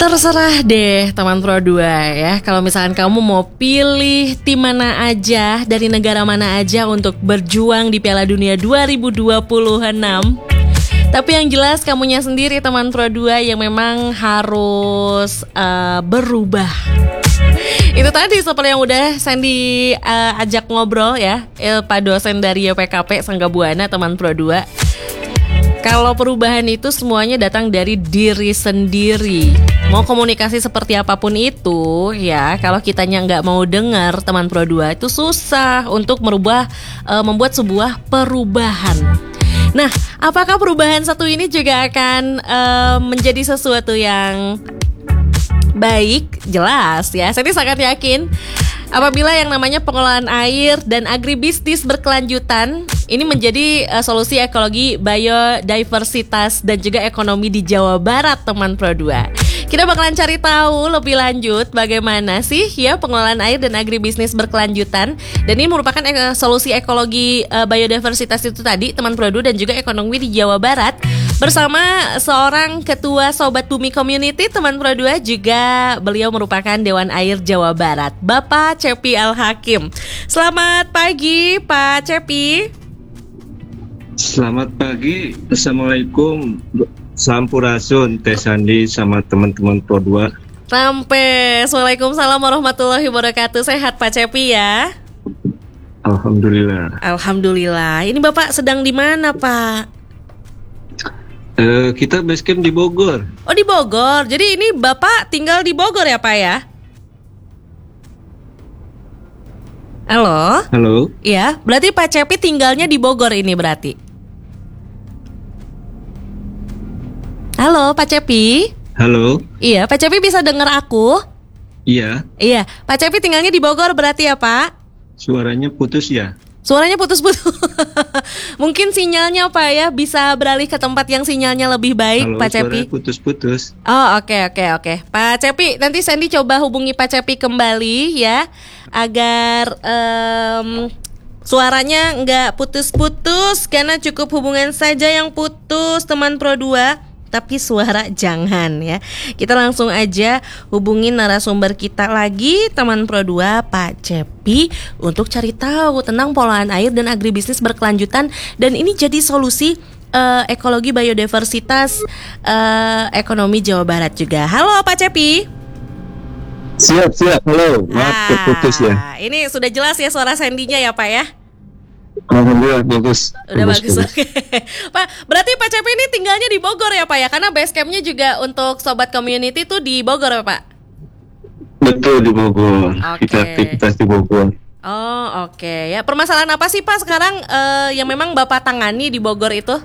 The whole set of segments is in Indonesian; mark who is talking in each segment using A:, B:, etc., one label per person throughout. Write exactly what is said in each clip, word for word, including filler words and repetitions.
A: Terserah deh teman Pro dua ya. Kalau misalkan kamu mau pilih tim mana aja, dari negara mana aja untuk berjuang di Piala Dunia dua ribu dua puluh enam. Tapi yang jelas kamunya sendiri teman Pro dua yang memang harus uh, berubah. Itu tadi seperti yang udah Sandy uh, ajak ngobrol ya, eh, Pak dosen dari Y P K P Sangga Buana teman Pro dua. Kalau perubahan itu semuanya datang dari diri sendiri. Mau komunikasi seperti apapun itu ya, kalau kitanya nggak mau dengar teman Pro dua, itu susah untuk merubah, uh, membuat sebuah perubahan. Nah, apakah perubahan satu ini juga akan uh, menjadi sesuatu yang baik? Jelas ya, saya sangat yakin apabila yang namanya pengolahan air dan agribisnis berkelanjutan ini menjadi uh, solusi ekologi, biodiversitas dan juga ekonomi di Jawa Barat teman Pro dua. Kita bakalan cari tahu lebih lanjut bagaimana sih ya pengelolaan air dan agribisnis berkelanjutan, dan ini merupakan e- solusi ekologi, e- biodiversitas itu tadi teman Pro dua dan juga ekonomi di Jawa Barat bersama seorang ketua Sobat Bumi Community teman Pro dua, juga beliau merupakan Dewan Air Jawa Barat, Bapak Cepi Al-Hakim. Selamat pagi Pak Cepi.
B: Selamat pagi, Assalamualaikum. Sampurasun, Teh Sandy sama teman-teman Pro dua.
A: Rampes, Waalaikumsalam warahmatullahi wabarakatuh. Sehat Pak Cepi ya?
B: Alhamdulillah.
A: Alhamdulillah. Ini Bapak sedang di mana Pak?
B: Uh, kita base camp di Bogor.
A: Oh di Bogor, jadi ini Bapak tinggal di Bogor ya Pak ya? Halo?
B: Halo?
A: Iya, berarti Pak Cepi tinggalnya di Bogor ini berarti? Halo Pak Cepi.
B: Halo.
A: Iya, Pak Cepi bisa dengar aku?
B: Iya.
A: Iya, Pak Cepi tinggalnya di Bogor berarti ya Pak?
B: Suaranya putus ya?
A: Suaranya putus-putus. Mungkin sinyalnya Pak ya, bisa beralih ke tempat yang sinyalnya lebih baik.
B: Halo,
A: Pak Cepi.
B: Suaranya putus-putus.
A: Oh oke okay, oke okay, oke okay. Pak Cepi, nanti Sandy coba hubungi Pak Cepi kembali ya, agar um, suaranya nggak putus-putus, karena cukup hubungan saja yang putus teman Pro dua, tapi suara jangan ya. Kita langsung aja hubungin narasumber kita lagi teman Pro dua, Pak Cepi, untuk cari tahu tentang pengolahan air dan agribisnis berkelanjutan, dan ini jadi solusi uh, ekologi, biodiversitas, uh, ekonomi Jawa Barat juga. Halo Pak Cepi.
B: Siap siap, halo. Maaf
A: ah,
B: terputus ya.
A: Ini sudah jelas ya suara Sandy-nya ya Pak ya?
B: Alhamdulillah bagus.
A: Udah bagus, bagus. Oke. Pak, berarti Pak Cepi ini tinggalnya di Bogor ya Pak ya? Karena base camp-nya juga untuk Sobat Community tuh di Bogor ya Pak?
B: Betul, di Bogor.
A: Okay.
B: Kita aktivitas di Bogor.
A: Oh oke okay. Ya, permasalahan apa sih Pak sekarang uh, yang memang Bapak tangani di Bogor itu?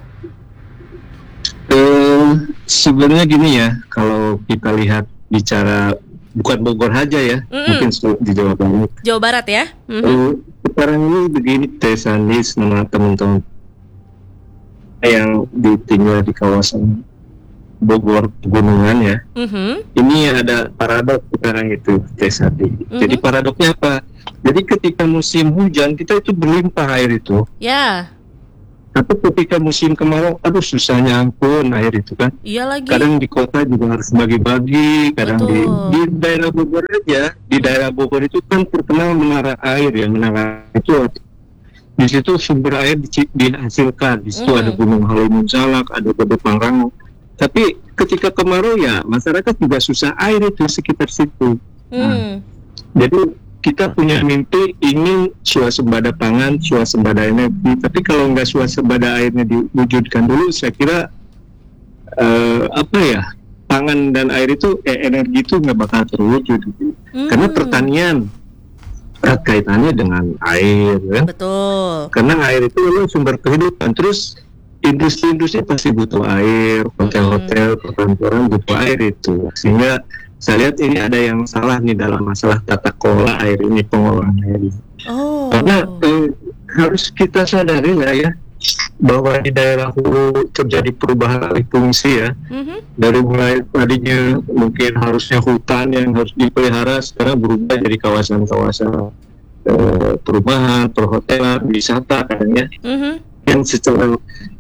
B: Uh, sebenarnya gini ya, kalau kita lihat bicara bukan Bogor aja ya, Mm-mm. mungkin di Jawa Barat.
A: Jawa Barat ya. Mm-hmm.
B: Uh, sekarang ini begini Teh Sandy sama teman-teman yang tinggal di kawasan Bogor pegunungan ya. Mm-hmm. Ini ada paradoks sekarang itu Teh Sandy. Mm-hmm. Jadi paradoksnya apa? Jadi ketika musim hujan kita itu berlimpah air itu.
A: Ya. Yeah.
B: Tapi ketika musim kemarau, aduh susahnya ampun air itu kan.
A: Iya lagi.
B: Kadang di kota juga harus bagi-bagi, kadang di, di daerah Bogor aja, di daerah Bogor itu kan terkenal menara air ya, menara itu di situ sumber air di, dihasilkan, di situ mm. ada Gunung Halimun Salak, ada Gede Pangrango. Tapi ketika kemarau ya masyarakat juga susah air itu sekitar situ. Mm. Nah, jadi kita punya mimpi ingin swasembada pangan, swasembada energi. Tapi kalau nggak swasembada airnya diwujudkan dulu, saya kira uh, apa ya, pangan dan air itu, eh, energi itu nggak bakal terwujud. Hmm. Karena pertanian erat kaitannya dengan air, kan?
A: Betul. Karena
B: air itu memang sumber kehidupan. Terus industri-industri pasti butuh air, hotel-hotel, perkantoran butuh air itu. Sehingga saya lihat ini ada yang salah nih dalam masalah tata kelola air ini, pengolahan air ini. Oh. Karena eh, harus kita sadari lah ya, bahwa di daerah hulu terjadi perubahan alih fungsi ya. Mm-hmm. Dari mulai tadinya mungkin harusnya hutan yang harus dipelihara, sekarang berubah jadi kawasan-kawasan eh, perumahan, perhotelan, wisata kan ya. Mm-hmm. Yang secara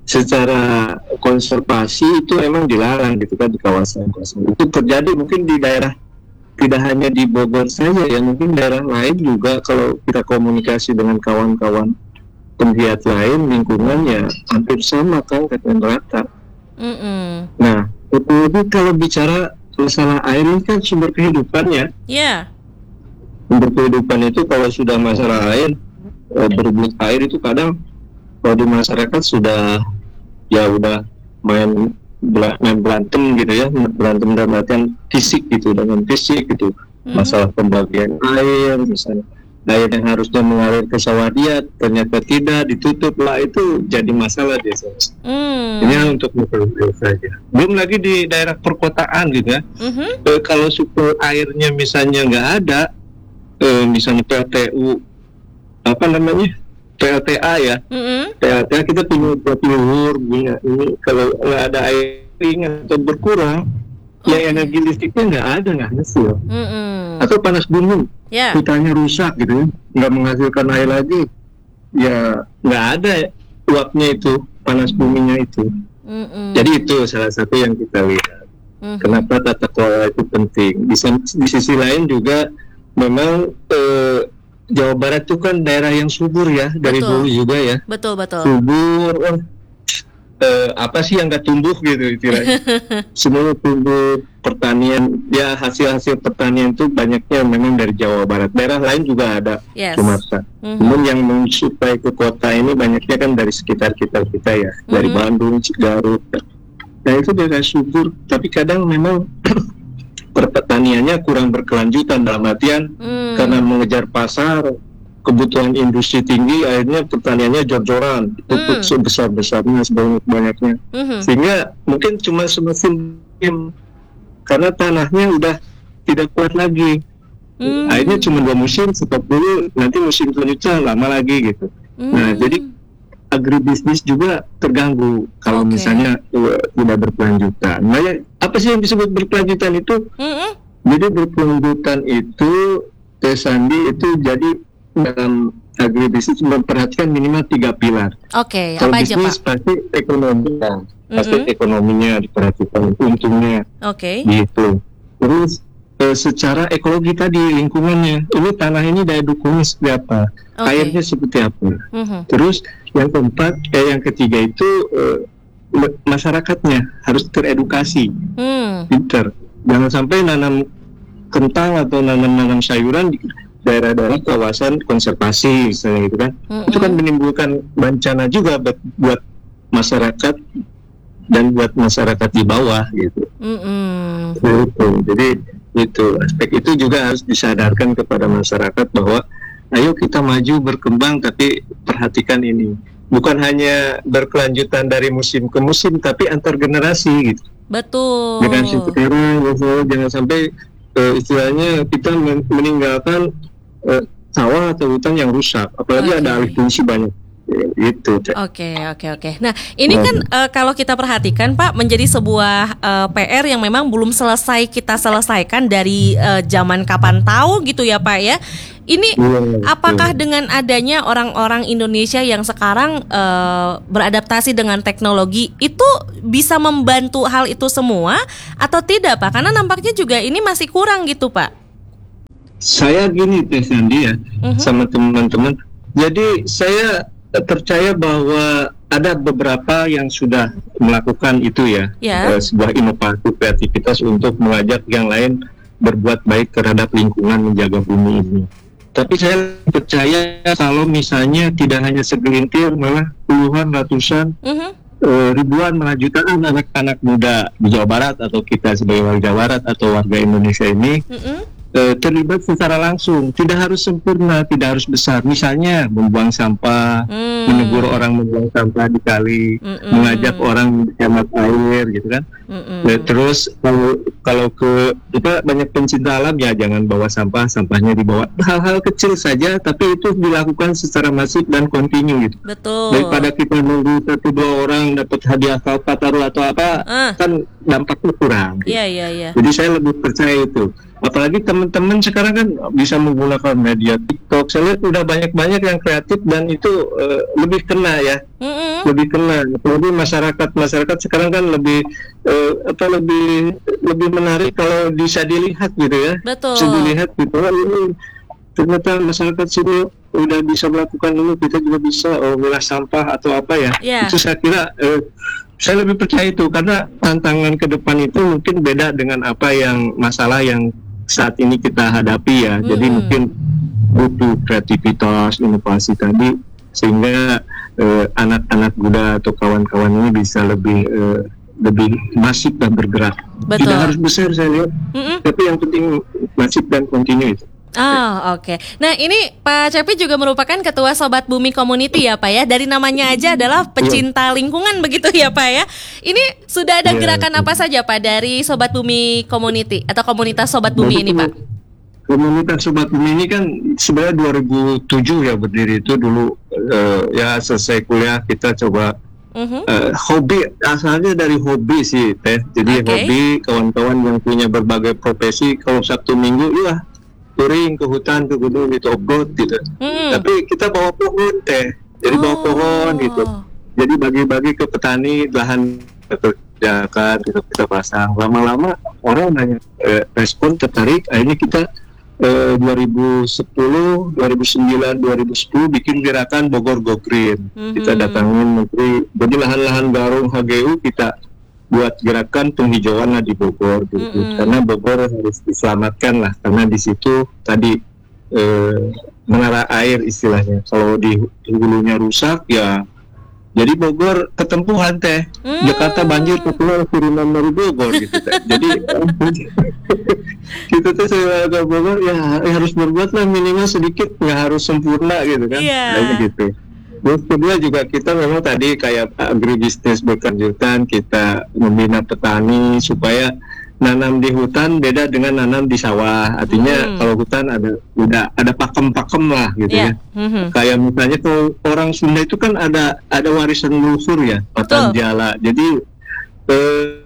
B: secara konservasi itu emang dilarang gitu kan di kawasan-kawasan. Itu terjadi mungkin di daerah, tidak hanya di Bogor saja ya, mungkin daerah lain juga kalau kita komunikasi dengan kawan-kawan penggiat lain lingkungan ya hampir sama kan, katanya rata.
A: Mm-mm.
B: Nah, tapi kalau bicara masalah air ini kan sumber kehidupan ya.
A: Ya.
B: Sumber kehidupan itu kalau sudah masalah air, eh, berebut air itu kadang kalau di masyarakat sudah ya udah main bela- main berantem gitu ya, berantem dalam artian fisik gitu, dengan fisik gitu.
A: Mm-mm.
B: Masalah pembagian air misalnya, air yang harusnya mengalir ke sawah dia ternyata tidak, ditutup lah, itu jadi masalah biasanya.
A: Mm.
B: Ini untuk mikro saja. Belum lagi di daerah perkotaan gitu ya.
A: Mhm.
B: Eh, kalau sumber airnya misalnya nggak ada, eh, misalnya P L T U apa namanya P L T A ya,
A: Mm-mm.
B: P L T A kita punya luhur, punya ini, kalau nggak ada air ringan atau berkurang, ya energi listriknya nggak ada, nggak hasil.
A: Mm-mm.
B: Atau panas bumi,
A: Ya.
B: hutannya rusak gitu ya, nggak menghasilkan air lagi, ya nggak ada uapnya itu, panas buminya itu.
A: Mm-mm.
B: Jadi itu salah satu yang kita lihat.
A: Mhm.
B: Kenapa tata kelola itu penting. Di, di sisi lain juga memang eh, Jawa Barat itu kan daerah yang subur ya, dari
A: Betul.
B: dulu juga ya.
A: Betul betul.
B: Subur, oh, eh, apa sih yang nggak tumbuh gitu istilahnya. Semua tumbuh, pertanian, ya hasil-hasil pertanian itu banyaknya memang dari Jawa Barat. Daerah lain juga ada,
A: Yes.
B: Sumatera.
A: Mhm.
B: Namun yang mensuplai ke kota ini banyaknya kan dari sekitar-sekitar kita ya, dari
A: Mhm.
B: Bandung, Garut. Nah itu daerah subur, tapi kadang memang pertaniannya kurang berkelanjutan, dalam artian
A: Mm.
B: karena mengejar pasar, kebutuhan industri tinggi, akhirnya pertaniannya jor-joran, tutup
A: Hmm.
B: sebesar-besarnya, sebanyak-banyaknya,
A: Mhm.
B: sehingga mungkin cuma semusim, karena tanahnya udah tidak kuat lagi.
A: Mm.
B: Akhirnya cuma dua musim, stop dulu, nanti musim selanjutnya lama lagi gitu. Nah,
A: Mm.
B: jadi agribisnis juga terganggu kalau
A: Oke.
B: misalnya uh, tidak berkelanjutan. Nah, ya, apa sih yang disebut berkelanjutan itu?
A: Mm-mm.
B: Jadi berkelanjutan itu, Teh Sandi, itu jadi dalam agribisnis memperhatikan minimal tiga pilar.
A: Oke,
B: Kalau
A: apa aja
B: bisnis
A: Pak?
B: pasti ekonomi, pasti
A: Mhm.
B: ekonominya diperhatikan, untungnya
A: Oke.
B: gitu. Terus eh, secara ekologi tadi, lingkungannya, ini tanah ini daya dukungnya seperti apa,
A: Oke.
B: airnya seperti apa.
A: Mhm.
B: Terus yang keempat, eh, yang ketiga itu eh, ma- masyarakatnya harus teredukasi,
A: Hmm.
B: pinter. Jangan sampai nanam kentang atau nanam-nanam sayuran di daerah-daerah kawasan konservasi misalnya gitu kan.
A: Mm-mm.
B: Itu kan menimbulkan bencana juga buat, buat masyarakat dan buat masyarakat di bawah gitu.
A: Mm-mm.
B: Gitu. Jadi itu aspek itu juga harus disadarkan kepada masyarakat bahwa ayo kita maju berkembang, tapi perhatikan ini bukan hanya berkelanjutan dari musim ke musim, tapi antar generasi gitu.
A: Betul.
B: Generasi sekarang misalnya, jangan sampai eh, istilahnya kita men- meninggalkan eh, sawah atau hutan yang rusak, apalagi
A: Oke.
B: ada alih fungsi banyak. Ya, gitu. Cak.
A: Oke, oke, oke. Nah, ini kan eh, kalau kita perhatikan, Pak, menjadi sebuah eh, P R yang memang belum selesai kita selesaikan dari eh, zaman kapan tahu gitu ya, Pak ya. Ini
B: Iya,
A: apakah
B: betul.
A: dengan adanya orang-orang Indonesia yang sekarang eh, beradaptasi dengan teknologi itu bisa membantu hal itu semua atau tidak, Pak? Karena nampaknya juga ini masih kurang gitu, Pak.
B: Saya gini Teh Sandi ya,
A: Mhm.
B: sama teman-teman. Jadi saya percaya bahwa ada beberapa yang sudah melakukan itu ya,
A: Ya.
B: eh, sebuah inovasi kreativitas untuk mengajak yang lain berbuat baik terhadap lingkungan, menjaga bumi ini. Tapi saya percaya kalau misalnya tidak hanya segelintir, malah puluhan, ratusan,
A: Mhm.
B: eh, ribuan, malah jutaan anak-anak muda di Jawa Barat atau kita sebagai warga Barat atau warga Indonesia ini
A: Mhm.
B: eh, terlibat secara langsung. Tidak harus sempurna, tidak harus besar. Misalnya membuang sampah,
A: Hmm.
B: menegur orang membuang sampah di kali,
A: Mm-mm.
B: mengajak orang hemat air, gitu kan.
A: Mm-mm.
B: Ya, terus kalau kalau ke kita banyak pencinta alam ya jangan bawa sampah, sampahnya dibawa. Hal-hal kecil saja, tapi itu dilakukan secara masif dan kontinu gitu.
A: Betul.
B: Daripada kita nunggu satu dua orang dapat hadiah kalpataru atau apa,
A: Ah.
B: kan dampaknya kurang. gitu.
A: Iya, iya, iya.
B: Jadi saya lebih percaya itu. apalagi teman-teman sekarang kan bisa menggunakan media TikTok. Saya lihat udah banyak-banyak yang kreatif dan itu uh, lebih kena ya, mm-hmm. lebih kena. Apalagi masyarakat masyarakat sekarang kan lebih uh, apa lebih lebih menarik kalau bisa dilihat gitu ya.
A: Betul.
B: Bisa dilihat gitu. Oh, ini ternyata masyarakat sini udah bisa melakukan ini, kita juga bisa oh, milah sampah atau apa ya. Yeah. Itu saya kira. Uh, Saya lebih percaya itu karena tantangan ke depan itu mungkin beda dengan apa yang masalah yang saat ini kita hadapi ya. Hmm. Jadi mungkin butuh kreativitas, inovasi tadi sehingga eh, anak-anak muda atau kawan-kawan ini bisa lebih eh, lebih masif dan bergerak.
A: Betul.
B: Tidak harus besar saya lihat, mm-mm. tapi yang penting masif dan kontinu itu.
A: Oh oke. Okay. Nah ini Pak Cepi juga merupakan Ketua Sobat Bumi Community ya Pak ya. Dari namanya aja adalah pecinta yeah. lingkungan begitu ya Pak ya. Ini sudah ada yeah. gerakan apa saja Pak dari Sobat Bumi Community atau komunitas Sobat Bumi ini Pak?
B: Komunitas Sobat Bumi ini kan sebenarnya dua ribu tujuh ya berdiri itu dulu uh, ya selesai kuliah kita coba uh-huh. uh, hobi asalnya dari hobi sih Teh. Jadi okay. hobi kawan-kawan yang punya berbagai profesi kalau Sabtu Minggu ya touring ke hutan, ke gunung, gitu, off-road gitu. Hmm. Tapi kita bawa pohon teh, jadi oh. bawa pohon gitu. Jadi bagi-bagi ke petani lahan kerjakan, kita kita pasang. Lama-lama orang nanya, eh, respon tertarik. Akhirnya kita eh, dua ribu sepuluh, dua ribu sembilan, dua ribu sepuluh bikin gerakan Bogor Go Green. Mm-hmm. Kita datangin menteri. Jadi lahan-lahan Garung H G U kita buat gerakan penghijauan lah di Bogor gitu. Mm-hmm. Karena Bogor harus diselamatkan lah karena di situ tadi eh, menara air istilahnya kalau di, di hulunya rusak ya jadi Bogor ketempuhan teh. Mm. Jakarta banjir populer kiriman dari Bogor gitu teh. Jadi kita tuh saya ke Bogor ya harus berbuat lah minimal sedikit, nggak harus sempurna gitu kan. Yeah. Gitu. Terus kedua juga kita memang tadi kayak agribisnis berkelanjutan, kita membina petani supaya nanam di hutan beda dengan nanam di sawah. Artinya hmm. kalau hutan ada udah ada pakem-pakem lah gitu yeah. ya. Mm-hmm. Kayak misalnya kalau orang Sunda itu kan ada ada warisan leluhur ya, Patan Jala. Jadi eh,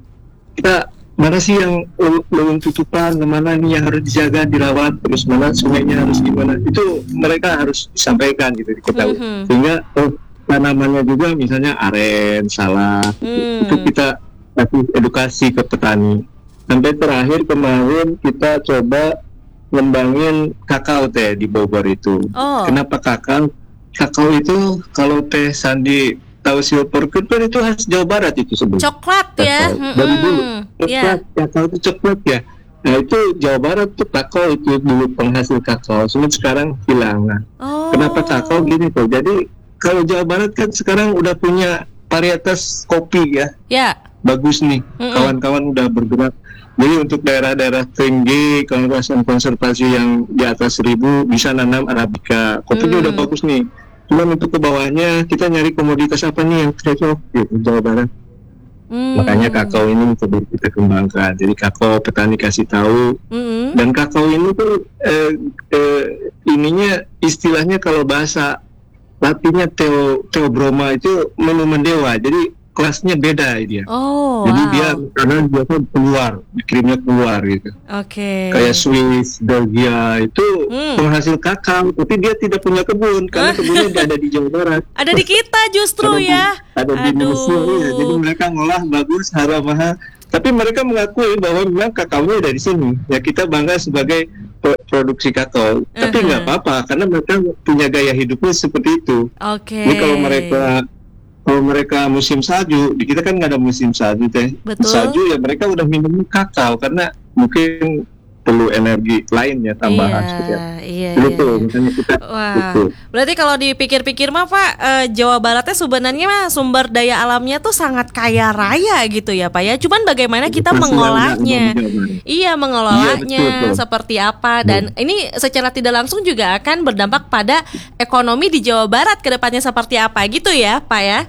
B: kita mana sih yang leweng tutupan, mana nih yang harus dijaga, dirawat, terus mana sungainya harus gimana, itu mereka harus disampaikan gitu diketahui. Mm-hmm. Sehingga oh, tanamannya juga misalnya aren, salah, mm. itu kita kasih edukasi ke petani. Sampai terakhir kemarin kita coba ngembangin kakao teh di Bogor itu. Oh. Kenapa kakao? Kakao itu kalau teh Sandi tahu silver kan itu khas Jawa Barat itu sebelum
A: coklat ya mm-hmm.
B: dari dulu coklat yeah. kakao itu coklat ya. Nah itu Jawa Barat tuh kakao itu dulu penghasil kakao, cuma sekarang hilang. Nah, oh. kenapa kakao gini tuh? Jadi kalau Jawa Barat kan sekarang udah punya varietas kopi ya, yeah. bagus nih. Mm-hmm. Kawan-kawan udah bergerak. Jadi untuk daerah-daerah tinggi kawasan konservasi yang di atas seribu bisa nanam Arabica. Kopinya mm. udah bagus nih. Cuman untuk ke bawahnya kita nyari komoditas apa nih yang cocok gitu Jawa Barat. Hmm. Makanya kakao ini coba kita kembangkan. Jadi kakao petani kasih tahu. Hmm. Dan kakao ini tuh eh, eh, ininya istilahnya kalau bahasa Latinnya Theo Theobroma itu minuman dewa. Jadi kelasnya beda dia.
A: Oh,
B: jadi
A: wow.
B: dia karena dia tuh keluar, dikirimnya keluar gitu.
A: Oke. Okay.
B: Kayak Swiss, Belgia itu hmm. penghasil kakao, tapi dia tidak punya kebun karena kebunnya ada di Jawa Barat.
A: Ada di kita justru ada
B: ya.
A: Di,
B: ada di Indonesia ya. Jadi mereka ngolah bagus, harga mahal. Tapi mereka mengakui bahwa memang kakaonya dari sini. Ya kita bangga sebagai produksi kakao. Uh-huh. Tapi nggak apa-apa karena mereka punya gaya hidupnya seperti itu.
A: Oke. Okay.
B: Jadi kalau mereka Kalau mereka musim salju, di kita kan nggak ada musim salju teh.
A: Betul.
B: Salju ya mereka udah minum kakao karena mungkin perlu energi lainnya tambahan.
A: Iya,
B: gitu ya.
A: iya,
B: Betul,
A: iya.
B: misalnya kita.
A: Wah,
B: betul.
A: Berarti kalau dipikir-pikir mah Pak, eh, Jawa Baratnya sebenarnya mah sumber daya alamnya tuh sangat kaya raya gitu ya Pak ya. Cuman bagaimana kita Pasti mengolahnya? Iya, mengelolanya iya, betul, seperti apa? Dan hmm. ini secara tidak langsung juga akan berdampak pada ekonomi di Jawa Barat ke depannya seperti apa gitu ya Pak ya?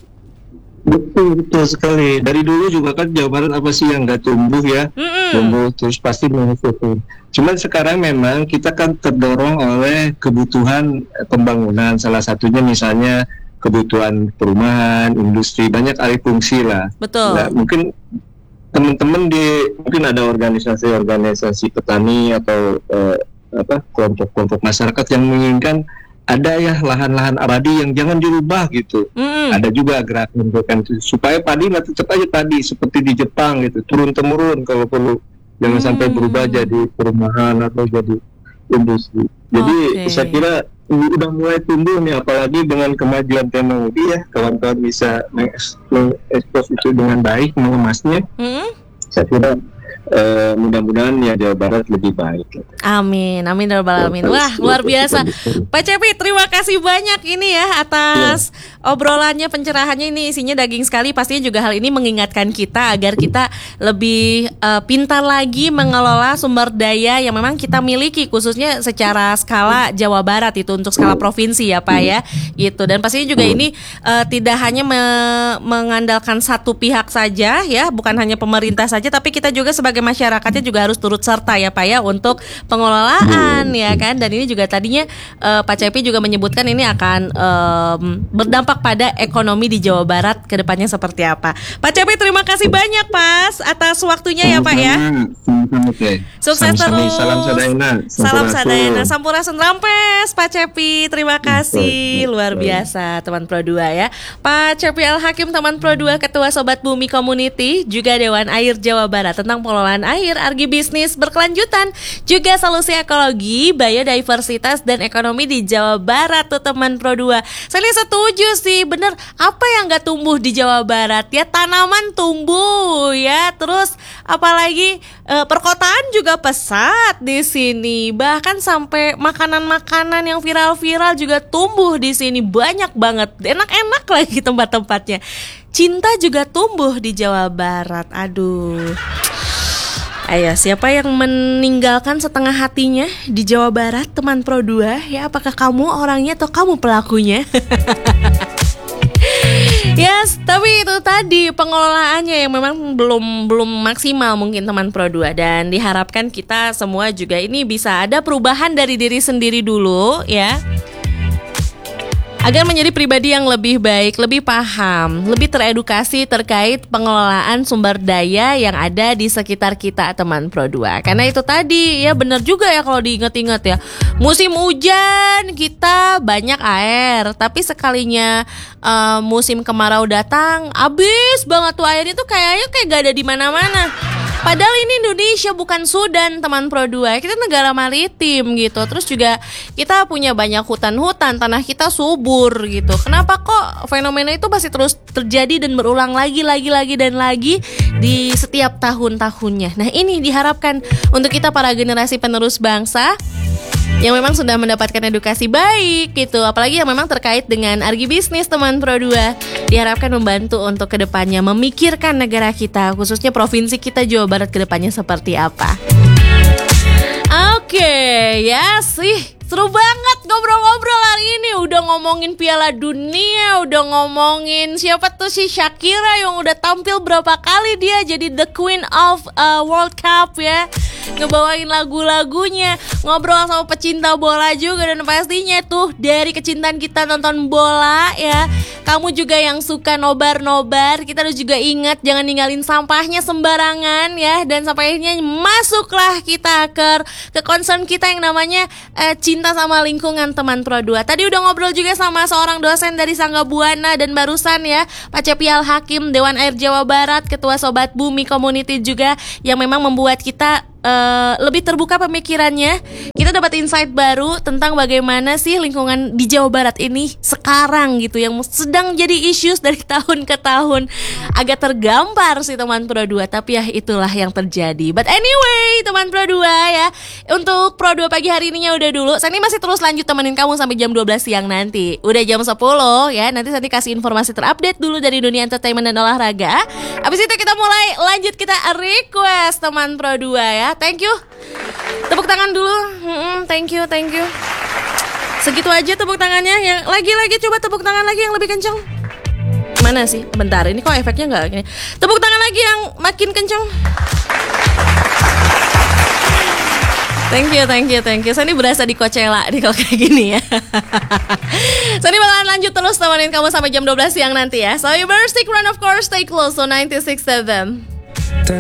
B: Betul, betul sekali. Dari dulu juga kan Jawa Barat apa sih yang nggak tumbuh ya, mm-hmm. tumbuh terus pasti mengikuti. Cuman sekarang memang kita kan terdorong oleh kebutuhan pembangunan. Salah satunya misalnya kebutuhan perumahan, industri, banyak alih fungsi lah.
A: Betul.
B: Nah, mungkin teman-teman di mungkin ada organisasi-organisasi petani atau uh, apa kelompok-kelompok masyarakat yang menginginkan ada ya lahan-lahan abadi yang jangan dirubah gitu. Mm. Ada juga gerakan gerakan supaya padi nggak tetap aja tadi seperti di Jepang gitu, turun temurun kalau perlu, jangan mm. sampai berubah jadi perumahan atau jadi industri. Jadi okay. saya kira udah mulai tumbuh nih, apalagi dengan kemajuan teknologi ya, kawan-kawan bisa mengekspos itu dengan baik, mengemasnya. Hmm? Saya kira uh, mudah-mudahan ya Jawa Barat lebih baik.
A: Amin, amin ya rabbal alamin. Wah, luar biasa. Pak Cepi, terima kasih banyak ini ya atas ya. obrolannya, pencerahannya, ini isinya daging sekali. Pastinya juga hal ini mengingatkan kita agar kita lebih uh, pintar lagi mengelola sumber daya yang memang kita miliki, khususnya secara skala Jawa Barat itu untuk skala provinsi ya Pak ya, gitu. Dan pastinya juga ini uh, tidak hanya me- mengandalkan satu pihak saja ya, bukan hanya pemerintah saja, tapi kita juga sebagai masyarakatnya juga harus turut serta ya Pak ya untuk pengelolaan ya kan. Dan ini juga tadinya uh, Pak Cepi juga menyebutkan ini akan um, berdampak pada ekonomi di Jawa Barat ke depannya seperti apa. Pak Cepi, terima kasih banyak Pas atas waktunya ya Pak ya. Sukses terus.
B: Salam sadayana.
A: Salam sadayana. Sampurasun rampes Pak Cepi. Terima kasih. Luar biasa teman Pro dua ya. Pak Cepi Al-Hakim, teman Pro dua, Ketua Sobat Bumi Community, juga Dewan Air Jawa Barat, tentang pengelolaan air, agribisnis berkelanjutan, juga solusi ekologi, biodiversitas dan ekonomi di Jawa Barat tuh teman Pro dua. Saya setuju sih, bener, apa yang gak tumbuh di Jawa Barat ya, tanaman tumbuh ya, terus apalagi e, perkotaan juga pesat di sini, bahkan sampai makanan-makanan yang viral-viral juga tumbuh di sini, banyak banget, enak-enak lagi tempat-tempatnya. Cinta juga tumbuh di Jawa Barat. Aduh. Ayo, siapa yang meninggalkan setengah hatinya di Jawa Barat, teman Pro dua ya? Apakah kamu orangnya atau kamu pelakunya? Yes, tapi itu tadi pengelolaannya yang memang belum belum maksimal mungkin teman Pro dua, dan diharapkan kita semua juga ini bisa ada perubahan dari diri sendiri dulu ya, agar menjadi pribadi yang lebih baik, lebih paham, lebih teredukasi terkait pengelolaan sumber daya yang ada di sekitar kita teman Pro dua. Karena itu tadi ya, benar juga ya kalau diingat-ingat ya, musim hujan kita banyak air, tapi sekalinya uh, musim kemarau datang, habis banget tuh air itu, kayaknya kayak gak ada di mana-mana. Padahal ini Indonesia, bukan Sudan teman Pro dua. Kita negara maritim gitu. Terus juga kita punya banyak hutan-hutan, tanah kita subur gitu. Kenapa kok fenomena itu masih terus terjadi dan berulang lagi, lagi, lagi dan lagi di setiap tahun-tahunnya. Nah, ini diharapkan untuk kita para generasi penerus bangsa yang memang sudah mendapatkan edukasi baik gitu, apalagi yang memang terkait dengan agribisnis teman Pro dua, diharapkan membantu untuk kedepannya memikirkan negara kita, khususnya provinsi kita Jawa Barat kedepannya seperti apa. Oke, okay, ya sih, seru banget ngobrol-ngobrol hari ini. Udah ngomongin Piala Dunia, udah ngomongin siapa tuh si Shakira yang udah tampil berapa kali dia jadi the Queen of uh, World Cup ya, ngebawain lagu-lagunya, ngobrol sama pecinta bola juga, dan pastinya tuh dari kecintaan kita nonton bola ya, kamu juga yang suka nobar-nobar, kita harus juga ingat jangan ninggalin sampahnya sembarangan ya, dan sampai akhirnya masuklah kita ke ke concern kita yang namanya eh, cinta sama lingkungan teman Pro dua. Tadi udah ngobrol juga sama seorang dosen dari Sangga Buana, dan barusan ya Pak Cepi Al-Hakim, Dewan Air Jawa Barat, Ketua Sobat Bumi Community juga, yang memang membuat kita Uh, lebih terbuka pemikirannya. Kita dapat insight baru tentang bagaimana sih lingkungan di Jawa Barat ini sekarang gitu, yang sedang jadi issues dari tahun ke tahun. Agak tergambar sih teman Pro dua, tapi ya itulah yang terjadi. But anyway teman Pro dua ya, untuk Pro dua pagi hari ininya udah dulu. Sani masih terus lanjut temenin kamu sampai jam dua belas siang nanti. Udah jam sepuluh ya, nanti Sani kasih informasi terupdate dulu dari dunia entertainment dan olahraga. Habis itu kita mulai lanjut, kita request teman Pro dua ya. Thank you. Tepuk tangan dulu. hmm, Thank you, thank you. Segitu aja tepuk tangannya. Yang lagi-lagi coba tepuk tangan lagi yang lebih kencang. Mana sih? Bentar, ini kok efeknya nggak gini. Tepuk tangan lagi yang makin kencang. Thank you, thank you, thank you. Saya ini berasa di Coachella nih kalau kayak gini ya. Saya ini bakalan lanjut terus temenin kamu sampai jam dua belas siang nanti ya. So you better stick around, of course, stay close to ninety-six point seven.